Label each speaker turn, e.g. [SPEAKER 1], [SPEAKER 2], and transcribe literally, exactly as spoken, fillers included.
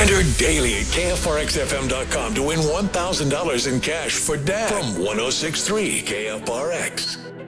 [SPEAKER 1] Enter daily at K F R X F M dot com to win one thousand dollars in cash for Dad from one oh six point three K F R X.